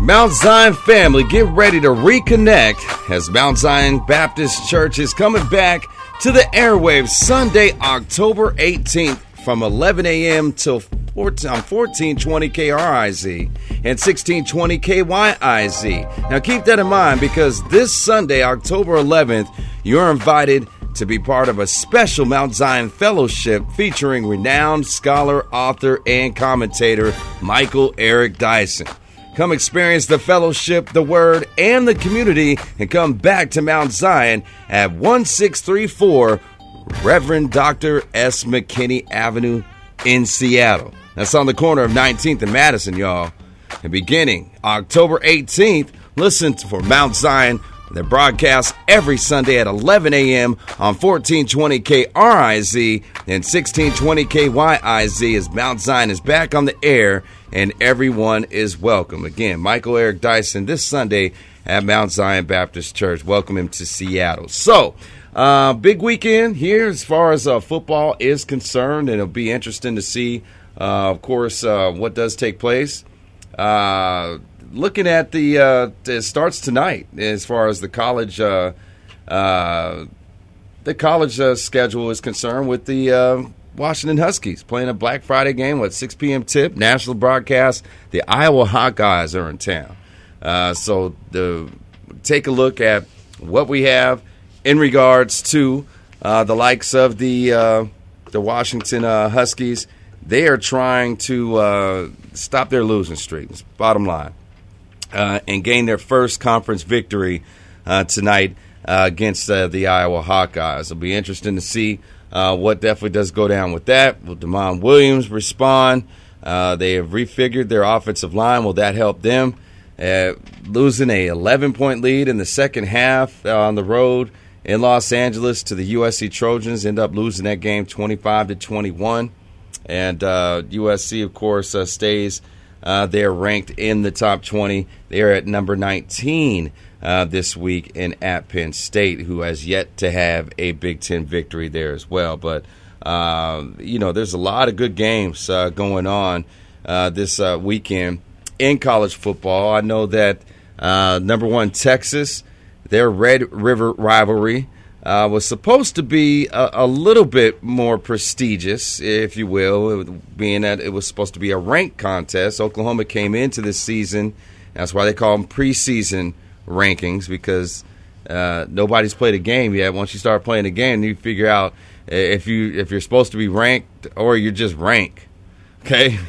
Mount Zion family, get ready to reconnect as Mount Zion Baptist Church is coming back to the airwaves Sunday, October 18th from 11 a.m. till 1420 KRIZ and 1620 KYIZ. Now keep that in mind because this Sunday, October 11th, you're invited to be part of a special Mount Zion Fellowship featuring renowned scholar, author, and commentator Michael Eric Dyson. Come experience the fellowship, the word, and the community, and come back to Mount Zion at 1634 Reverend Dr. S. McKinney Avenue in Seattle. That's on the corner of 19th and Madison, y'all. And beginning October 18th, listen for Mount Zion. They're broadcast every Sunday at 11 a.m. on 1420 KRIZ and 1620 KYIZ as Mount Zion is back on the air and everyone is welcome. Again, Michael Eric Dyson this Sunday at Mount Zion Baptist Church. Welcome him to Seattle. So, big weekend here as far as football is concerned, and it'll be interesting to see, of course, what does take place. Looking at it starts tonight as far as the college schedule is concerned with the Washington Huskies playing a Black Friday game with 6 p.m. tip, national broadcast. The Iowa Hawkeyes are in town. So take a look at what we have in regards to the likes of the Washington Huskies. They are trying to stop their losing streak, bottom line, and gain their first conference victory tonight against the Iowa Hawkeyes. It'll be interesting to see what definitely does go down with that. Will Damon Williams respond? They have refigured their offensive line. Will that help them? Losing a 11-point lead in the second half on the road in Los Angeles to the USC Trojans, end up losing that game 25-21. And USC, of course, stays they're ranked in the top 20. They're at number 19 this week at Penn State, who has yet to have a Big Ten victory there as well. But, there's a lot of good games going on this weekend in college football. I know that number one, Texas, their Red River rivalry was supposed to be a little bit more prestigious, if you will, being that it was supposed to be a ranked contest. Oklahoma came into this season. That's why they call them preseason rankings, because nobody's played a game yet. Once you start playing a game, you figure out if you're supposed to be ranked or you're just rank. Okay,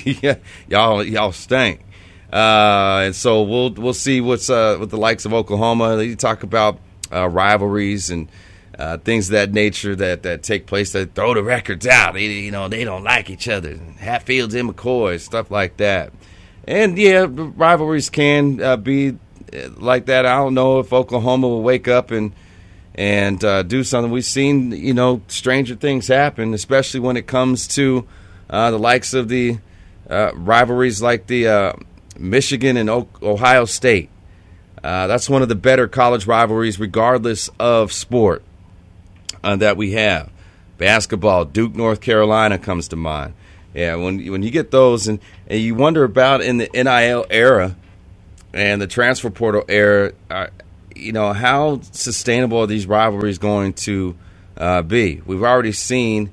y'all stink. And so we'll see what's with the likes of Oklahoma. You talk about rivalries and things of that nature that take place, that throw the records out. They don't like each other. Hatfields and McCoys, stuff like that. And yeah, rivalries can be like that. I don't know if Oklahoma will wake up and do something. We've seen stranger things happen, especially when it comes to the likes of the rivalries like the Michigan and Ohio State. That's one of the better college rivalries, regardless of sport, that we have. Basketball, Duke, North Carolina comes to mind. Yeah, when you get those, and you wonder about in the NIL era and the transfer portal era, how sustainable are these rivalries going to be? We've already seen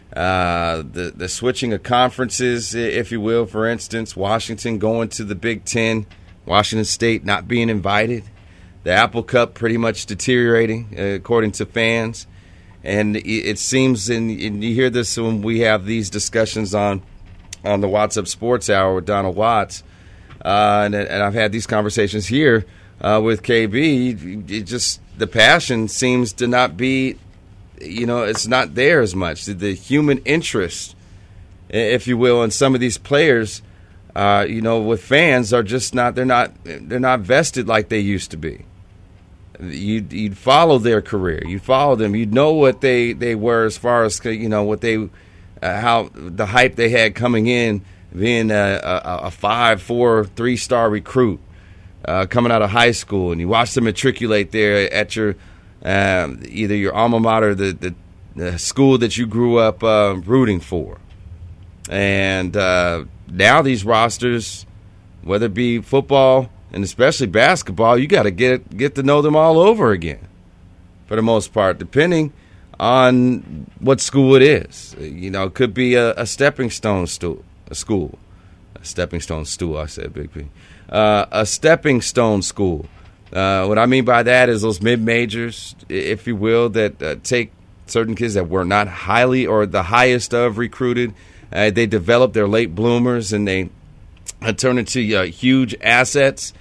the switching of conferences, if you will. For instance, Washington going to the Big Ten. Washington State not being invited. The Apple Cup pretty much deteriorating, according to fans. And it seems, and you hear this when we have these discussions on the Watts Up Sports Hour with Donald Watts, and I've had these conversations here with KB. It just, the passion seems to not be, it's not there as much. The human interest, if you will, in some of these players, with fans are just not, they're not vested like they used to be. You'd follow their career. You'd follow them. You'd know what they were as far as, what they, how the hype they had coming in, being a 5-4, 3-star recruit coming out of high school. And you watch them matriculate there at your, either your alma mater, the school that you grew up rooting for. And now these rosters whether it be football and especially basketball, you got to get to know them all over again for the most part, depending on what school it is. It could be a stepping stone school. A stepping stone stool, I said, Big P. A stepping stone school. What I mean by that is those mid-majors, if you will, that take certain kids that were not highly or the highest of recruited. They develop their late bloomers and they turn into huge assets,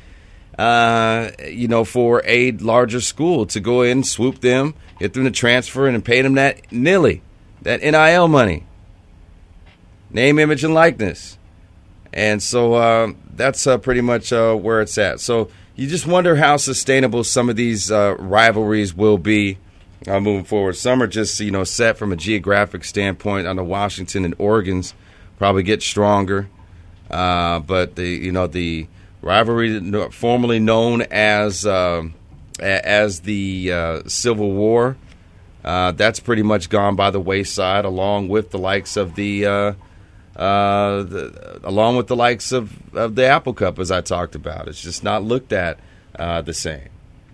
for a larger school to go in, swoop them, get them to transfer and pay them that NIL money, name, image, and likeness. And so that's pretty much where it's at. So you just wonder how sustainable some of these rivalries will be moving forward. Some are just, set from a geographic standpoint. I know Washington and Oregon's probably get stronger. But the rivalry formerly known as the Civil War, that's pretty much gone by the wayside, along with the likes of the Apple Cup, as I talked about. It's just not looked at the same.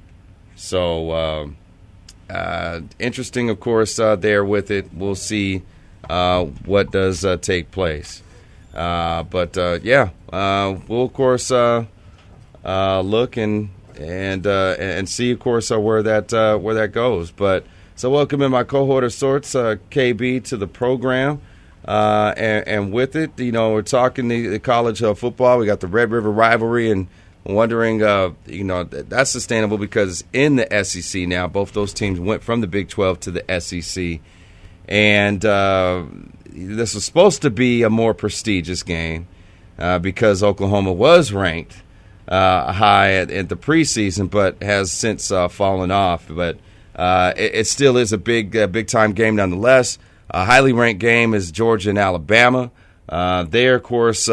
So interesting, of course, there with it. We'll see what does take place. But we'll of course look and see, of course, where that goes. But so welcome in my cohort of sorts, KB, to the program, and with it, we're talking the college football. We got the Red River rivalry, and wondering, that's sustainable because in the SEC now, both those teams went from the Big 12 to the SEC, and this was supposed to be a more prestigious game because Oklahoma was ranked high at the preseason, but has since fallen off. But it still is a big-time game nonetheless. A highly ranked game is Georgia and Alabama. They're, of course,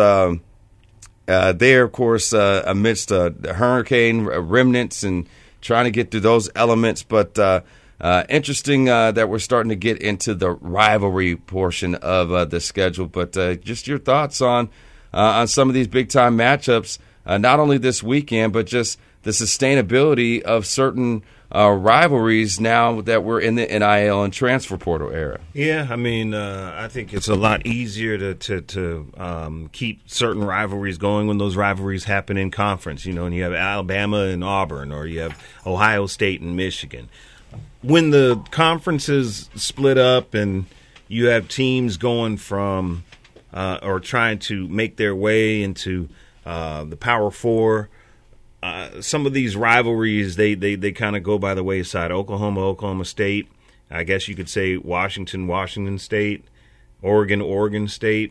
amidst hurricane remnants and trying to get through those elements. But interesting that we're starting to get into the rivalry portion of the schedule. But just your thoughts on some of these big-time matchups, not only this weekend, but just the sustainability of certain rivalries now that we're in the NIL and transfer portal era. Yeah, I mean, I think it's a lot easier to keep certain rivalries going when those rivalries happen in conference, and you have Alabama and Auburn, or you have Ohio State and Michigan. When the conferences split up and you have teams going from or trying to make their way into the Power Four, some of these rivalries, they kind of go by the wayside. Oklahoma State, I guess you could say Washington State, Oregon State.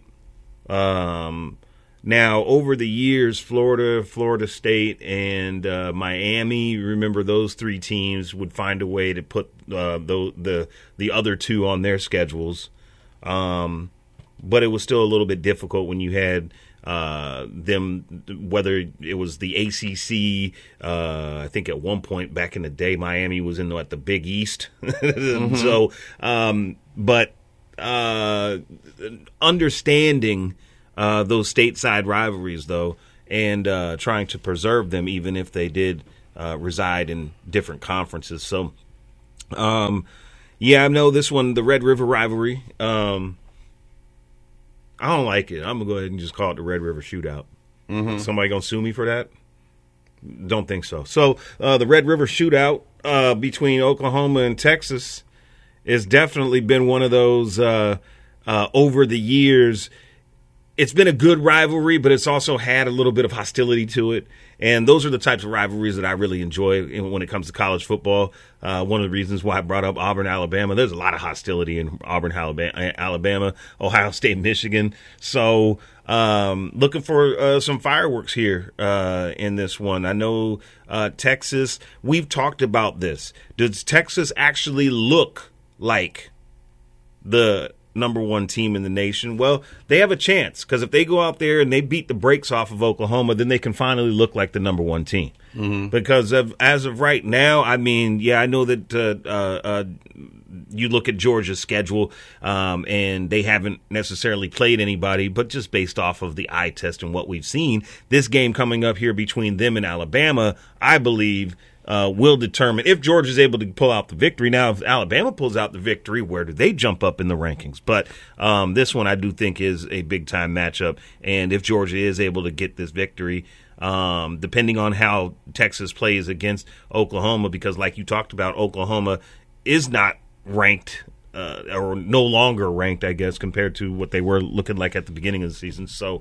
Now, over the years, Florida State, and Miami, remember those three teams would find a way to put the other two on their schedules. But it was still a little bit difficult when you had them, whether it was the ACC, I think at one point back in the day, Miami was in the Big East. Mm-hmm. So, but understanding those stateside rivalries, though, and trying to preserve them, even if they did reside in different conferences. So, I know this one, the Red River rivalry. I don't like it. I'm going to go ahead and just call it the Red River Shootout. Mm-hmm. Somebody going to sue me for that? Don't think so. So the Red River Shootout between Oklahoma and Texas has definitely been one of those over the years. It's been a good rivalry, but it's also had a little bit of hostility to it. And those are the types of rivalries that I really enjoy when it comes to college football. One of the reasons why I brought up Auburn, Alabama, there's a lot of hostility in Auburn, Alabama, Ohio State, Michigan. So looking for some fireworks here in this one. I know Texas, we've talked about this. Does Texas actually look like the number one team in the nation. Well, they have a chance because if they go out there and they beat the brakes off of Oklahoma, then they can finally look like the number one team. Mm-hmm. Because as of right now, I mean, yeah, I know that you look at Georgia's schedule and they haven't necessarily played anybody, but just based off of the eye test and what we've seen, this game coming up here between them and Alabama, I believe, will determine if Georgia's able to pull out the victory. Now, if Alabama pulls out the victory, where do they jump up in the rankings? But this one I do think is a big-time matchup, and if Georgia is able to get this victory, depending on how Texas plays against Oklahoma, because like you talked about, Oklahoma is not ranked or no longer ranked, I guess, compared to what they were looking like at the beginning of the season. So,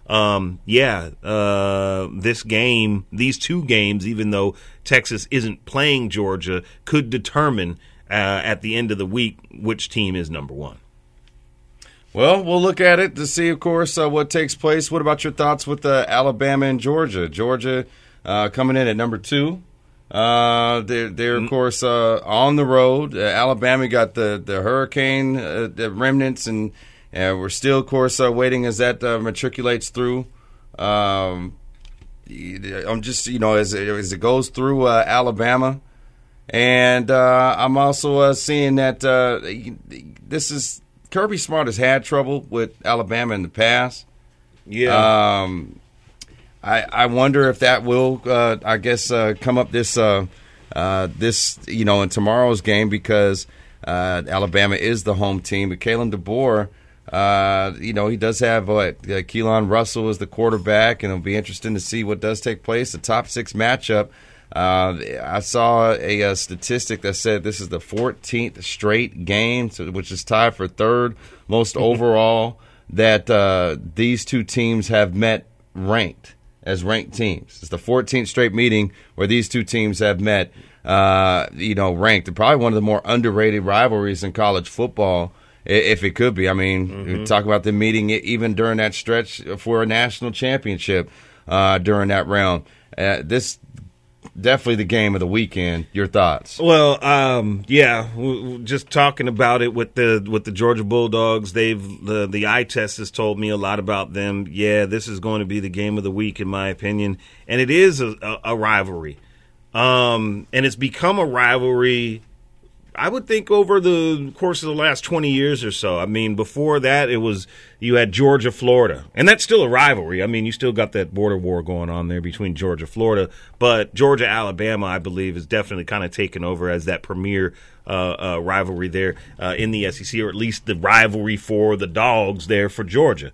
these two games, even though Texas isn't playing Georgia, could determine at the end of the week which team is number one. Well, we'll look at it to see, of course, what takes place. What about your thoughts with Alabama and Georgia? Georgia coming in at number 2. They're of course, on the road. Alabama got the hurricane the remnants, and we're still, of course, waiting as that matriculates through. I'm just, as it goes through Alabama. And I'm also seeing that this is – Kirby Smart has had trouble with Alabama in the past. Yeah. I wonder if that will, come up this in tomorrow's game, because Alabama is the home team. But Kalen DeBoer, he does have Keelan Russell as the quarterback, and it'll be interesting to see what does take place. The top 6 matchup. I saw a statistic that said this is the 14th straight game, which is tied for 3rd most overall, that these two teams have met ranked teams. It's the 14th straight meeting where these two teams have met, ranked. Probably one of the more underrated rivalries in college football, if it could be. I mean, we talk about the meeting even during that stretch for a national championship during that round. This definitely the game of the weekend. Your thoughts? Well, just talking about it with the Georgia Bulldogs, the eye test has told me a lot about them. Yeah, this is going to be the game of the week in my opinion, and it is a rivalry, and it's become a rivalry, I would think, over the course of the last 20 years or so. I mean, before that, you had Georgia, Florida, and that's still a rivalry. I mean, you still got that border war going on there between Georgia, Florida, but Georgia, Alabama, I believe, is definitely kind of taken over as that premier rivalry there in the SEC, or at least the rivalry for the dogs there for Georgia.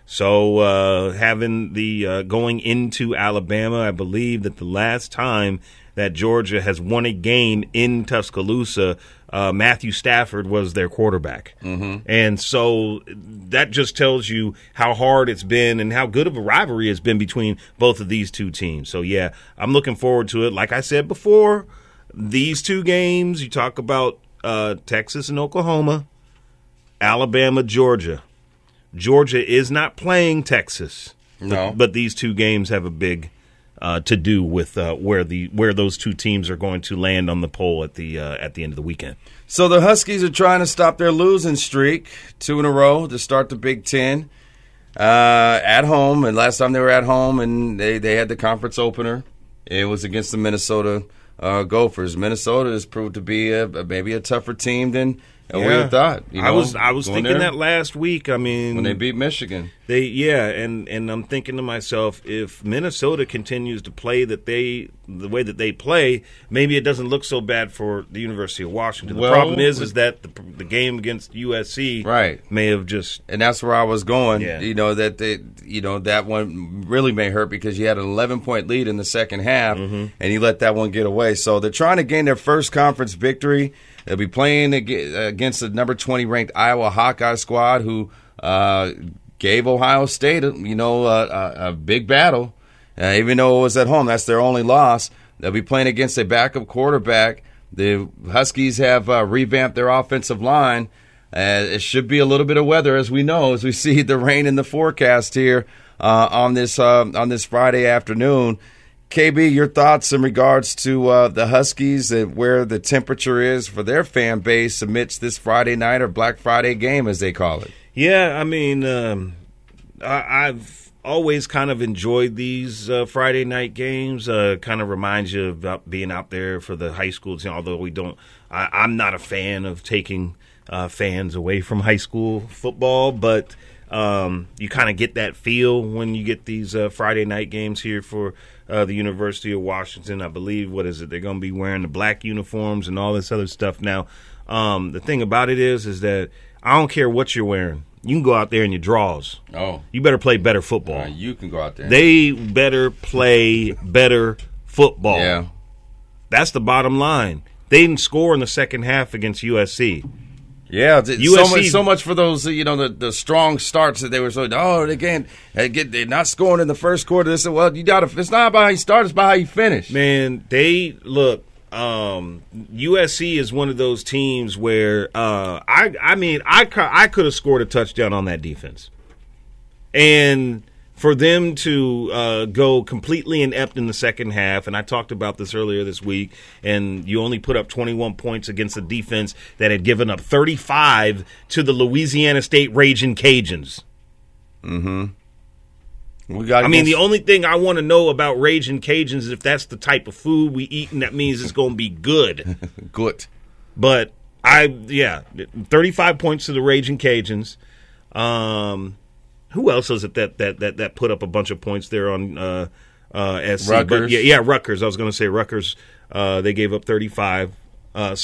So having the going into Alabama, I believe that the last time that Georgia has won a game in Tuscaloosa, Matthew Stafford was their quarterback. Mm-hmm. And so that just tells you how hard it's been and how good of a rivalry it's been between both of these two teams. So, yeah, I'm looking forward to it. Like I said before, these two games, you talk about Texas and Oklahoma, Alabama, Georgia. Georgia is not playing Texas. No. But these two games have a big to do with where those two teams are going to land on the poll at the end of the weekend. So the Huskies are trying to stop their losing streak, 2 in a row to start the Big Ten at home. And last time they were at home, and they had the conference opener, it was against the Minnesota Gophers. Minnesota has proved to be maybe a tougher team than we had thought. I was thinking that last week. I mean, when they beat Michigan, and I'm thinking to myself, if Minnesota continues to play the way that they play, maybe it doesn't look so bad for the University of Washington. The problem is that the game against USC may have just, and that's where I was going. Yeah. That one really may hurt because you had an 11-point lead in the second half, and you let that one get away. So they're trying to gain their first conference victory. They'll be playing against the number 20 ranked Iowa Hawkeye squad, who gave Ohio State a big battle, even though it was at home. That's their only loss. They'll be playing against a backup quarterback. The Huskies have revamped their offensive line. It should be a little bit of weather, as we know, as we see the rain in the forecast here on this Friday afternoon. KB, your thoughts in regards to the Huskies and where the temperature is for their fan base amidst this Friday night or Black Friday game, as they call it? Yeah, I mean, I've always kind of enjoyed these Friday night games. Kind of reminds you about being out there for the high school team, although I'm not a fan of taking fans away from high school football, but you kind of get that feel when you get these Friday night games here for the University of Washington. I believe, they're going to be wearing the black uniforms and all this other stuff. Now, the thing about it is that I don't care what you're wearing. You can go out there in your drawers. Oh. You better play better football. You can go out there. They better play better football. Yeah. That's the bottom line. They didn't score in the second half against USC. Yeah, USC, so much for those, the strong starts that they were so. Oh, they're not scoring in the first quarter. They said, well, you got to. It's not about how you start; it's about how you finish. Man, USC is one of those teams where I could have scored a touchdown on that defense, and for them to go completely inept in the second half, and I talked about this earlier this week, and you only put up 21 points against a defense that had given up 35 to the Louisiana State Ragin' Cajuns. Mm-hmm. The only thing I want to know about Ragin' Cajuns is if that's the type of food we eat, and that means it's going to be good. Good. But 35 points to the Ragin' Cajuns. Who else is it that put up a bunch of points there on SC? Rutgers. But Rutgers. I was going to say Rutgers. They gave up 35. And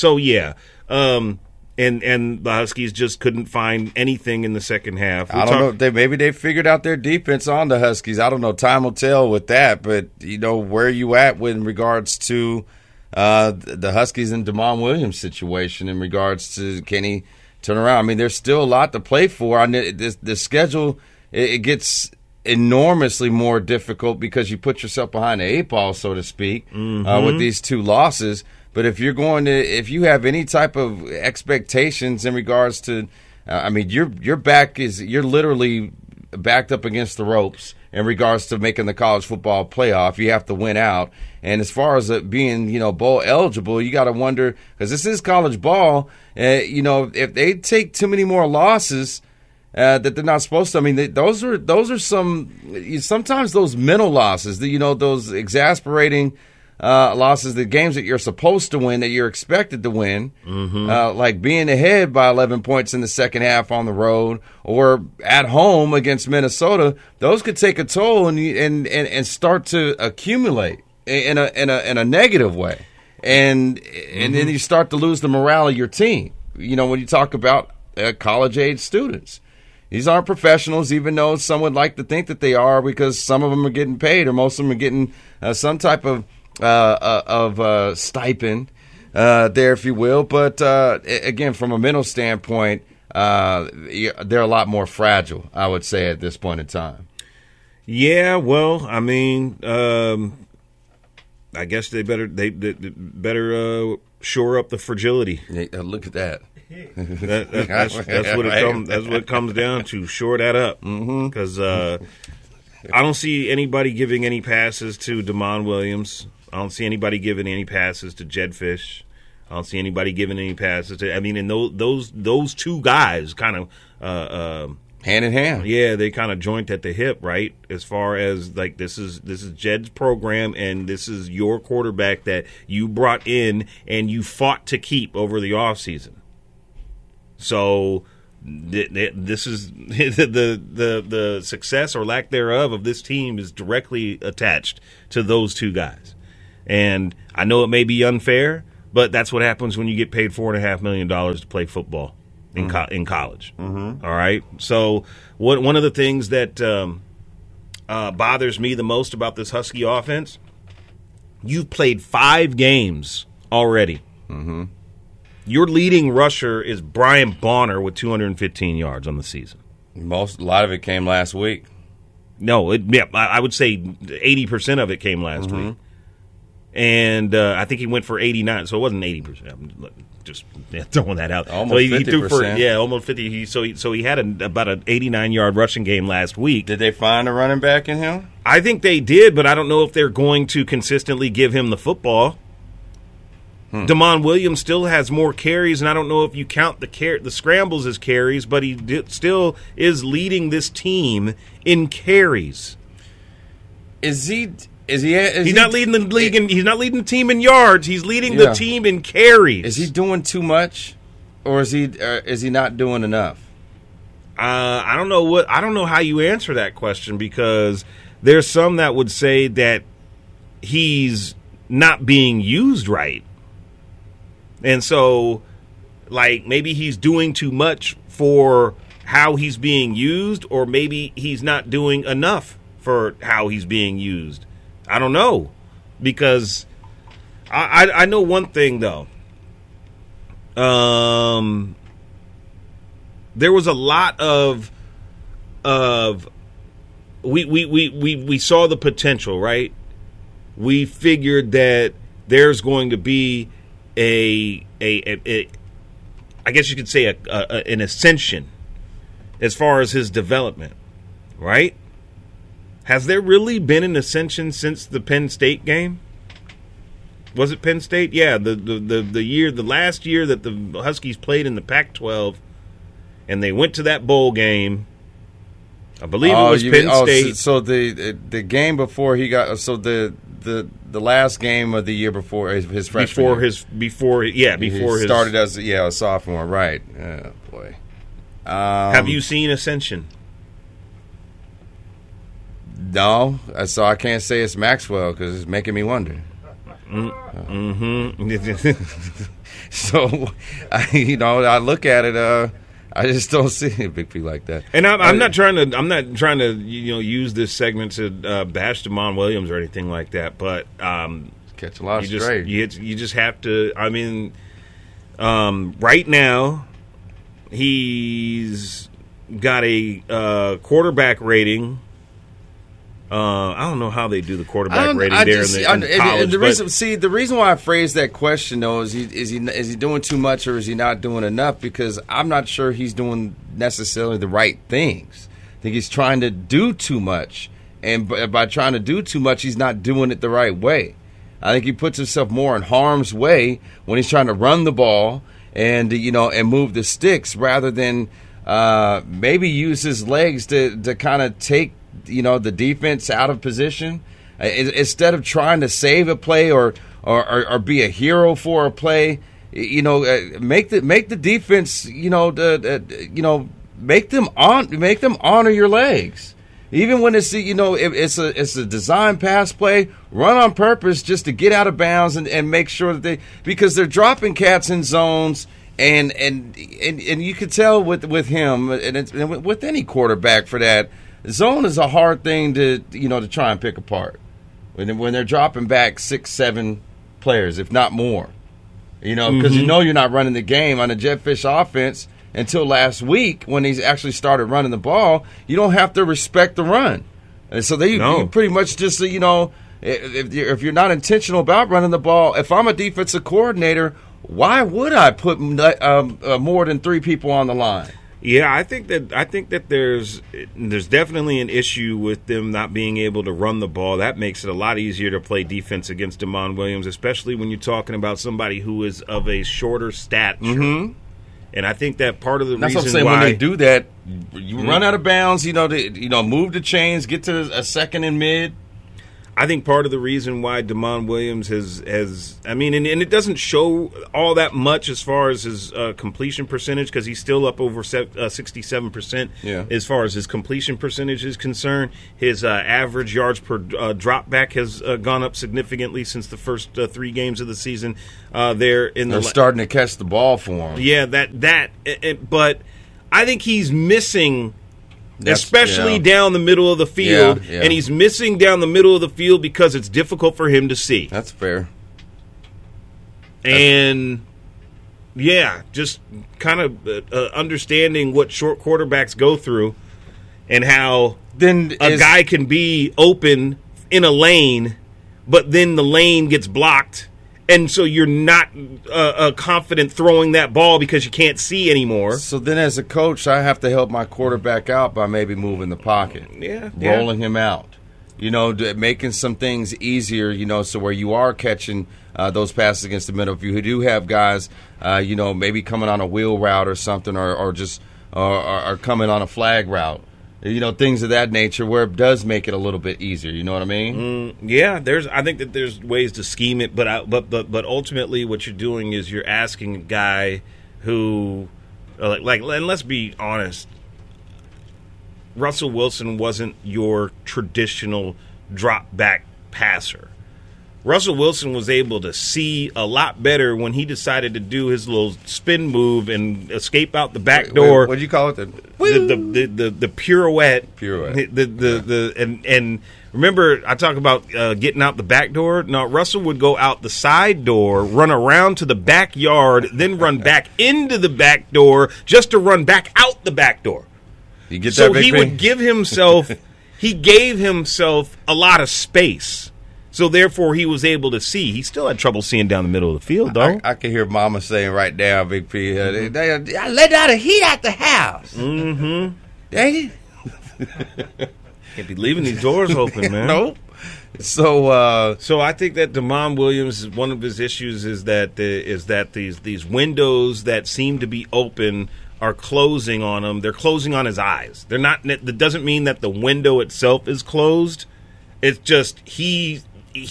the Huskies just couldn't find anything in the second half. I don't know. Maybe they figured out their defense on the Huskies. I don't know. Time will tell with that. But, where are you at in regards to the Huskies and Damon Williams situation in regards to can he turn around? I mean, there's still a lot to play for. The schedule, it gets enormously more difficult because you put yourself behind the eight ball, so to speak, with these two losses. But if you have any type of expectations in regards to, you're literally backed up against the ropes in regards to making the college football playoff. You have to win out. And as far as it being, bowl eligible, you got to wonder, because this is college ball, if they take too many more losses that they're not supposed to, those are sometimes those mental losses, those exasperating losses, the games that you're supposed to win, that you're expected to win, like being ahead by 11 points in the second half on the road or at home against Minnesota. Those could take a toll and start to accumulate in a negative way, and then you start to lose the morale of your team. When you talk about college age students. These aren't professionals, even though some would like to think that they are, because some of them are getting paid, or most of them are getting some type of stipend there, if you will. But again, from a mental standpoint, they're a lot more fragile, I would say, at this point in time. Yeah, well, I guess they better shore up the fragility. Look at that. That's what it comes down to. Shore that up, because I don't see anybody giving any passes to Damon Williams. I don't see anybody giving any passes to Jedd Fisch. I don't see anybody giving any passes to. And those two guys kind of hand in hand. Yeah, they kind of joint at the hip, right? As far as like this is Jedd's program, and this is your quarterback that you brought in and you fought to keep over the offseason. So this is the success or lack thereof of this team is directly attached to those two guys. And I know it may be unfair, but that's what happens when you get paid $4.5 million to play football in college. All right. So one of the things that bothers me the most about this Husky offense, you've played 5 games already. Your leading rusher is Brian Bonner with 215 yards on the season. A lot of it came last week. No, I would say 80% of it came last week. and I think he went for 89, so it wasn't 80%. I'm just throwing that out. Almost so he threw for 50%. almost 50. So he had about an 89-yard rushing game last week. Did they find a running back in him? I think they did, but I don't know if they're going to consistently give him the football. Damon Williams still has more carries, and I don't know if you count the scrambles as carries, but he still is leading this team in carries. Is he He's not leading the league, he's not leading the team in yards. He's leading the team in carries. Is he doing too much, or is he not doing enough? I don't know I don't know how you answer that question, because there's some that would say that he's not being used right. And so, like, maybe he's doing too much for how he's being used, or maybe he's not doing enough for how he's being used. I don't know, because I know one thing, though. There was a lot of we saw the potential, right? We figured that there's going to be a I guess you could say an ascension as far as his development, right? Has there really been an ascension since the Penn State game? Was it Penn State? Yeah, the last year that the Huskies played in the Pac-12, and they went to that bowl game. I believe it was Penn State. So the game before he got the last game of the year before his freshman before he started as a sophomore, right? Oh boy. Have you seen ascension? No, so I can't say it's Maxwell because it's making me wonder. So, I look at it. I just don't see a big P like that. And I'm not trying to use this segment to bash Damon Williams or anything like that. But catch a lot of strays. You just have to. I mean, right now he's got a quarterback rating. I don't know how they do the quarterback rating there in the college. The reason why I phrased that question, though, is he doing too much or is he not doing enough? Because I'm not sure he's doing necessarily the right things. I think he's trying to do too much, and by trying to do too much, he's not doing it the right way. I think he puts himself more in harm's way when he's trying to run the ball and move the sticks rather than maybe use his legs to kind of take the defense out of position instead of trying to save a play or be a hero for a play. Make the defense make them honor your legs, even when it's it's a design pass play, run on purpose just to get out of bounds and make sure that because they're dropping cats in zones. And you could tell with him and with any quarterback for that. Zone is a hard thing to try and pick apart when they're dropping back 6-7 players, if not more. Because you're not running the game on a Jedd Fisch offense until last week when he's actually started running the ball. You don't have to respect the run, and so you pretty much just if you're not intentional about running the ball. If I'm a defensive coordinator, why would I put more than 3 people on the line? Yeah, I think that there's definitely an issue with them not being able to run the ball. That makes it a lot easier to play defense against Damon Williams, especially when you're talking about somebody who is of a shorter stature. Mm-hmm. And I think that part of the reason what I'm saying, when they do that, you run out of bounds. Move the chains, get to a second and mid. I think part of the reason why Damon Williams has and it doesn't show all that much as far as his completion percentage, because he's still up over 67% as far as his completion percentage is concerned. His average yards per drop back has gone up significantly since the first 3 games of the season. They're starting to catch the ball for him. Yeah, but I think he's missing. Especially down the middle of the field, and he's missing down the middle of the field because it's difficult for him to see. That's fair. And, just kind of understanding what short quarterbacks go through and how a guy can be open in a lane, but then the lane gets blocked. And so you're not confident throwing that ball because you can't see anymore. So then as a coach, I have to help my quarterback out by maybe moving the pocket. Rolling him out. Making some things easier, so where you are catching those passes against the middle. If you do have guys, maybe coming on a wheel route or something or just are coming on a flag route. Things of that nature where it does make it a little bit easier. You know what I mean? I think that there's ways to scheme it, but ultimately what you're doing is you're asking a guy who, and let's be honest, Russell Wilson wasn't your traditional drop back passer. Russell Wilson was able to see a lot better when he decided to do his little spin move and escape out the back door. What do you call it? The pirouette. Pirouette. And remember, I talk about getting out the back door. No, Russell would go out the side door, run around to the backyard, then run back into the back door just to run back out the back door. You get that, so Big he B? would give himself. He gave himself a lot of space. So, therefore, he was able to see. He still had trouble seeing down the middle of the field, though. I can hear Mama saying right now, Big P, I let out the heat out the house. Mm-hmm. Dang it. Can't be leaving these doors open, man. Nope. So I think that DeMond Williams, one of his issues is that these windows that seem to be open are closing on him. They're closing on his eyes. They're not. That doesn't mean that the window itself is closed. It's just he's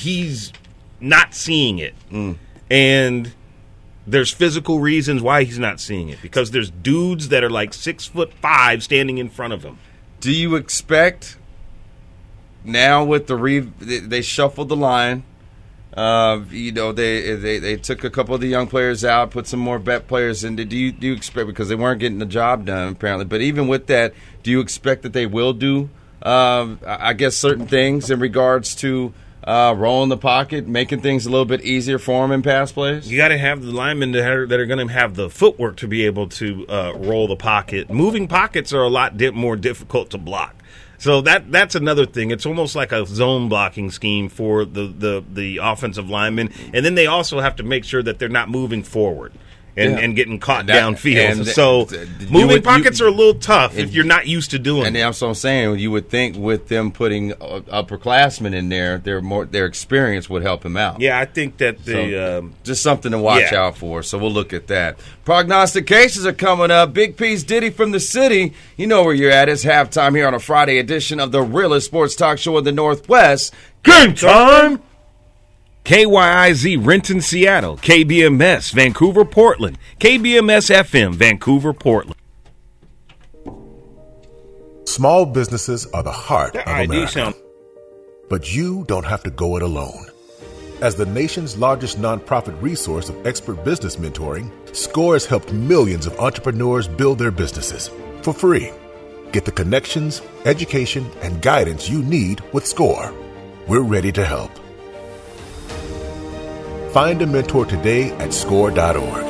not seeing it. And there's physical reasons why he's not seeing it, because there's dudes that are like 6'5" standing in front of him. Do you expect now with they shuffled the line? They took a couple of the young players out, put some more vet players in. Do you expect, because they weren't getting the job done apparently, but even with that, do you expect that they will do I guess certain things in regards to rolling the pocket, making things a little bit easier for them in pass plays? You got to have the linemen that are going to have the footwork to be able to roll the pocket. Moving pockets are a lot more difficult to block. So that's another thing. It's almost like a zone blocking scheme for the offensive linemen. And then they also have to make sure that they're not moving forward and geting caught downfield. So moving pockets are a little tough if you're not used to doing it. And that's what I'm saying. You would think with them putting upperclassmen in there, their experience would help him out. Yeah, I think that just something to watch out for. So we'll look at that. Prognostications are coming up. Big P's Diddy from the city. You know where you're at. It's halftime here on a Friday edition of the realest sports talk show in the Northwest. Game time! KYIZ Renton, Seattle. KBMS Vancouver, Portland. KBMS FM Vancouver, Portland. Small businesses are the heart of America. But you don't have to go it alone. As the nation's largest nonprofit resource of expert business mentoring, SCORE has helped millions of entrepreneurs build their businesses for free. Get the connections, education, and guidance you need with SCORE. We're ready to help. Find a mentor today at score.org.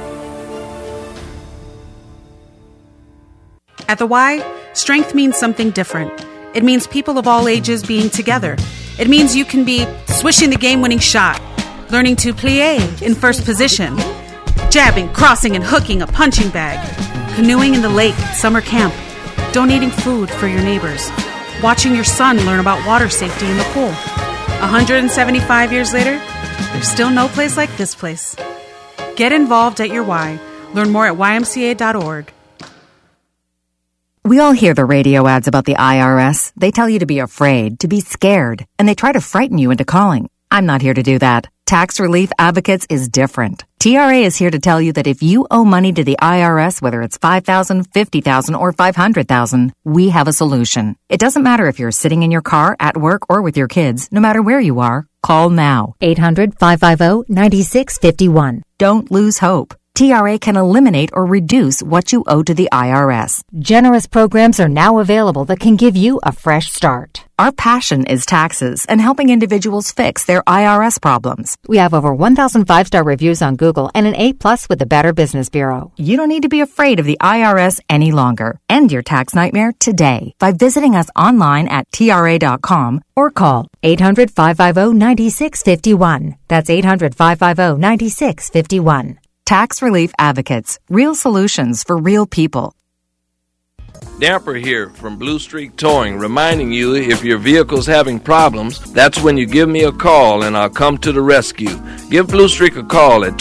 At the Y, strength means something different. It means people of all ages being together. It means you can be swishing the game-winning shot, learning to plie in first position, jabbing, crossing, and hooking a punching bag, canoeing in the lake at summer camp, donating food for your neighbors, watching your son learn about water safety in the pool. 175 years later, there's still no place like this place. Get involved at your Y. Learn more at ymca.org. We all hear the radio ads about the IRS. They tell you to be afraid, to be scared, and they try to frighten you into calling. I'm not here to do that. Tax Relief Advocates is different. TRA is here to tell you that if you owe money to the IRS, whether it's $5,000, $50,000, or $500,000, we have a solution. It doesn't matter if you're sitting in your car, at work, or with your kids. No matter where you are, call now. 800-550-9651. Don't lose hope. TRA can eliminate or reduce what you owe to the IRS. Generous programs are now available that can give you a fresh start. Our passion is taxes and helping individuals fix their IRS problems. We have over 1,000 5-star reviews on Google and an A+ with the Better Business Bureau. You don't need to be afraid of the IRS any longer. End your tax nightmare today by visiting us online at TRA.com or call 800-550-9651. That's 800-550-9651. Tax Relief Advocates. Real solutions for real people. Damper here from Blue Streak Towing, reminding you if your vehicle's having problems, that's when you give me a call and I'll come to the rescue. Give Blue Streak a call at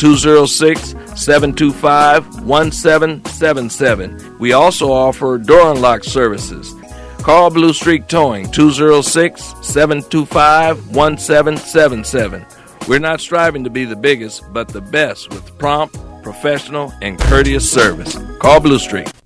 206-725-1777. We also offer door unlock services. Call Blue Streak Towing, 206-725-1777. We're not striving to be the biggest, but the best with prompt, professional, and courteous service. Call Blue Streak.